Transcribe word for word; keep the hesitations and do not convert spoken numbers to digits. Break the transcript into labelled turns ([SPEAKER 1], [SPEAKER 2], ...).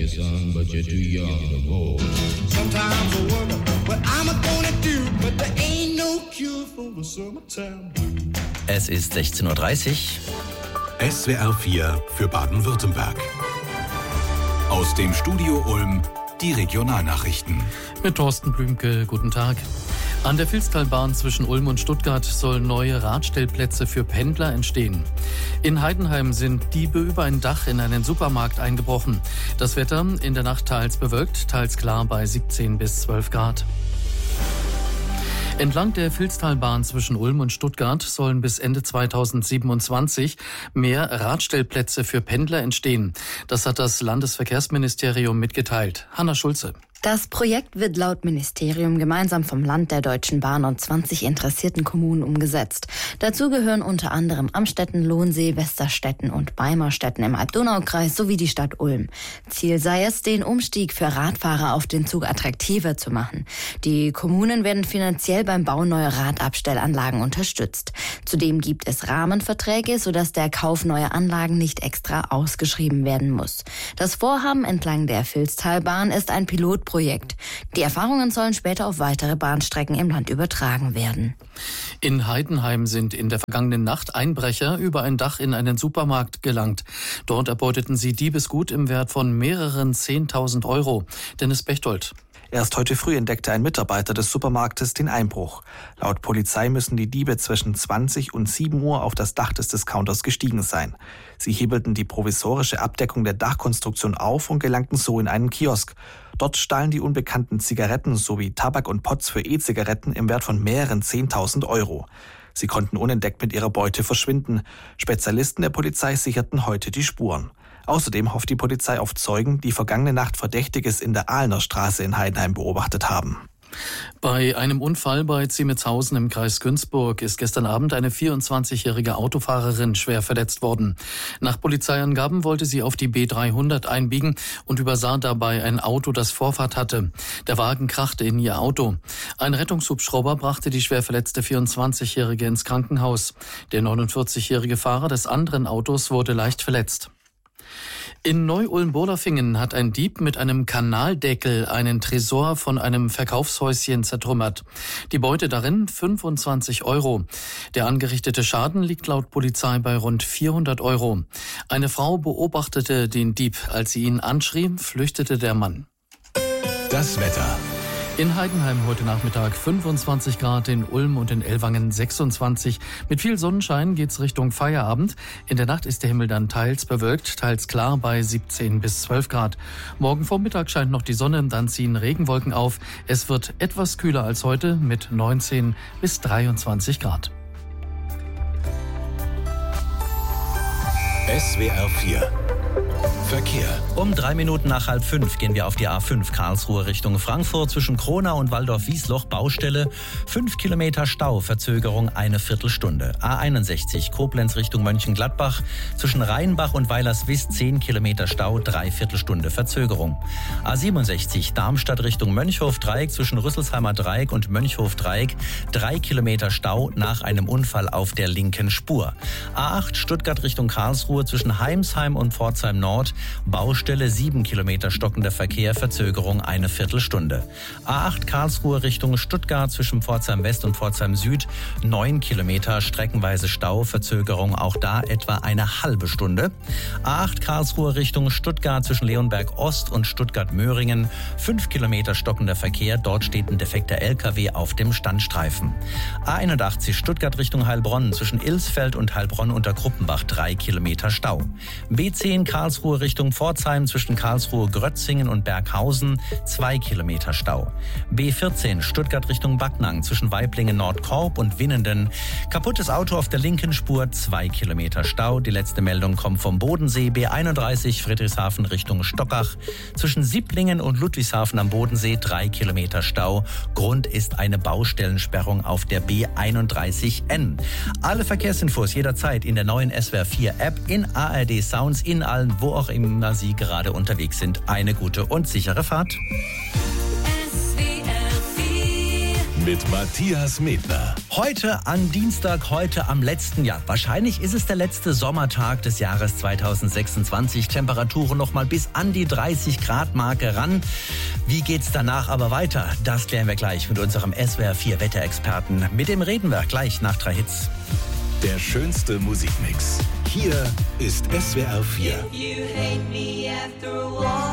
[SPEAKER 1] you, son, but you're too young to go. Sometimes I wonder what I'm gonna do, but there ain't no cure for the summertime blues.
[SPEAKER 2] Es ist sechzehn Uhr dreißig.
[SPEAKER 3] S W R vier für Baden-Württemberg. Aus dem Studio Ulm die Regionalnachrichten.
[SPEAKER 4] Mit Thorsten Blümke, guten Tag. An der Vilstalbahn zwischen Ulm und Stuttgart sollen neue Radstellplätze für Pendler entstehen. In Heidenheim sind Diebe über ein Dach in einen Supermarkt eingebrochen. Das Wetter in der Nacht teils bewölkt, teils klar bei siebzehn bis zwölf Grad. Entlang der Vilstalbahn zwischen Ulm und Stuttgart sollen bis Ende zweitausendsiebenundzwanzig mehr Radstellplätze für Pendler entstehen. Das hat das Landesverkehrsministerium mitgeteilt. Hanna Schulze.
[SPEAKER 5] Das Projekt wird laut Ministerium gemeinsam vom Land, der Deutschen Bahn und zwanzig interessierten Kommunen umgesetzt. Dazu gehören unter anderem Amstetten, Lohnsee, Westerstetten und Beimerstetten im Alb-Donau-Kreis sowie die Stadt Ulm. Ziel sei es, den Umstieg für Radfahrer auf den Zug attraktiver zu machen. Die Kommunen werden finanziell beim Bau neuer Radabstellanlagen unterstützt. Zudem gibt es Rahmenverträge, sodass der Kauf neuer Anlagen nicht extra ausgeschrieben werden muss. Das Vorhaben entlang der Vilstalbahn ist ein Pilotprojekt. Projekt. Die Erfahrungen sollen später auf weitere Bahnstrecken im Land übertragen werden.
[SPEAKER 4] In Heidenheim sind in der vergangenen Nacht Einbrecher über ein Dach in einen Supermarkt gelangt. Dort erbeuteten sie Diebesgut im Wert von mehreren zehntausend Euro. Dennis Bechtold.
[SPEAKER 6] Erst heute früh entdeckte ein Mitarbeiter des Supermarktes den Einbruch. Laut Polizei müssen die Diebe zwischen zwanzig und sieben Uhr auf das Dach des Discounters gestiegen sein. Sie hebelten die provisorische Abdeckung der Dachkonstruktion auf und gelangten so in einen Kiosk. Dort stahlen die Unbekannten Zigaretten sowie Tabak und Pots für E-Zigaretten im Wert von mehreren zehntausend Euro. Sie konnten unentdeckt mit ihrer Beute verschwinden. Spezialisten der Polizei sicherten heute die Spuren. Außerdem hofft die Polizei auf Zeugen, die vergangene Nacht Verdächtiges in der Ahlener Straße in Heidenheim beobachtet haben.
[SPEAKER 4] Bei einem Unfall bei Ziemetshausen im Kreis Günzburg ist gestern Abend eine vierundzwanzigjährige Autofahrerin schwer verletzt worden. Nach Polizeiangaben wollte sie auf die B dreihundert einbiegen und übersah dabei ein Auto, das Vorfahrt hatte. Der Wagen krachte in ihr Auto. Ein Rettungshubschrauber brachte die schwer verletzte vierundzwanzigjährige ins Krankenhaus. Der neunundvierzigjährige Fahrer des anderen Autos wurde leicht verletzt. In Neu-Ulm-Boderfingen hat ein Dieb mit einem Kanaldeckel einen Tresor von einem Verkaufshäuschen zertrümmert. Die Beute darin fünfundzwanzig Euro. Der angerichtete Schaden liegt laut Polizei bei rund vierhundert Euro. Eine Frau beobachtete den Dieb. Als sie ihn anschrie, flüchtete der Mann.
[SPEAKER 3] Das Wetter.
[SPEAKER 4] In Heidenheim heute Nachmittag fünfundzwanzig Grad, in Ulm und in Ellwangen sechsundzwanzig. Mit viel Sonnenschein geht's Richtung Feierabend. In der Nacht ist der Himmel dann teils bewölkt, teils klar bei siebzehn bis zwölf Grad. Morgen Vormittag scheint noch die Sonne, dann ziehen Regenwolken auf. Es wird etwas kühler als heute mit neunzehn bis dreiundzwanzig Grad.
[SPEAKER 3] S W R vier Verkehr.
[SPEAKER 2] Um drei Minuten nach halb fünf gehen wir auf die A fünf Karlsruhe Richtung Frankfurt zwischen Kronau und Waldorf-Wiesloch Baustelle. Fünf Kilometer Stau, Verzögerung eine Viertelstunde. A einundsechzig Koblenz Richtung Mönchengladbach zwischen Rheinbach und Weilerswist zehn Kilometer Stau, Dreiviertelstunde Verzögerung. A siebenundsechzig Darmstadt Richtung Mönchhof-Dreieck zwischen Rüsselsheimer Dreieck und Mönchhof-Dreieck drei Kilometer Stau nach einem Unfall auf der linken Spur. A acht Stuttgart Richtung Karlsruhe zwischen Heimsheim und Pforzheim Nord Baustelle sieben Kilometer stockender Verkehr, Verzögerung eine Viertelstunde. A acht Karlsruhe Richtung Stuttgart zwischen Pforzheim West und Pforzheim Süd neun Kilometer streckenweise Stau, Verzögerung auch da etwa eine halbe Stunde. A acht Karlsruhe Richtung Stuttgart zwischen Leonberg Ost und Stuttgart-Möhringen fünf Kilometer stockender Verkehr, dort steht ein defekter L K W auf dem Standstreifen. A einundachtzig Stuttgart Richtung Heilbronn zwischen Ilsfeld und Heilbronn unter Kruppenbach drei Kilometer Stau. B zehn Karlsruhe Richtung Pforzheim zwischen Karlsruhe, Grötzingen und Berghausen zwei Kilometer Stau. B vierzehn Stuttgart Richtung Backnang zwischen Waiblingen Nordkorb und Winnenden. Kaputtes Auto auf der linken Spur, zwei Kilometer Stau. Die letzte Meldung kommt vom Bodensee. B einunddreißig Friedrichshafen Richtung Stockach zwischen Sieblingen und Ludwigshafen am Bodensee drei Kilometer Stau. Grund ist eine Baustellensperrung auf der B einunddreißig N. Alle Verkehrsinfos jederzeit in der neuen S W R vier App, in A R D Sounds, in allen, wo auch immer Sie gerade unterwegs sind. Eine gute und sichere Fahrt.
[SPEAKER 7] S W R vier
[SPEAKER 3] mit Matthias Medner.
[SPEAKER 2] Heute an Dienstag, heute am letzten Jahr. Wahrscheinlich ist es der letzte Sommertag des Jahres zweitausendsechsundzwanzig. Temperaturen noch mal bis an die dreißig Grad Marke ran. Wie geht's danach aber weiter? Das klären wir gleich mit unserem S W R vier Wetterexperten. Mit dem reden wir gleich nach drei Hits.
[SPEAKER 3] Der schönste Musikmix. Hier ist S W R vier.
[SPEAKER 7] If you hate me after a while.